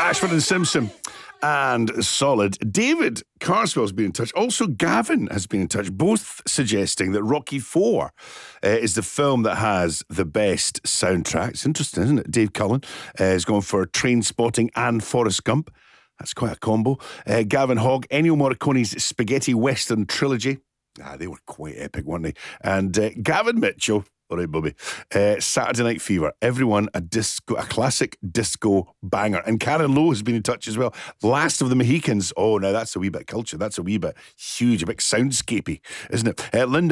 Ashford and Simpson. And solid. David Carswell's been in touch. Also, Gavin has been in touch, both suggesting that Rocky IV is the film that has the best soundtrack. It's interesting, isn't it? Dave Cullen is going for Train Spotting and Forrest Gump. That's quite a combo. Gavin Hogg, Ennio Morricone's Spaghetti Western trilogy. They were quite epic, weren't they? And Gavin Mitchell. All right, Bobby. Saturday Night Fever. Everyone a classic disco banger. And Karen Lowe has been in touch as well. Last of the Mohicans. Oh, now that's a wee bit culture. That's a wee bit huge, a bit soundscapey, isn't it? Linda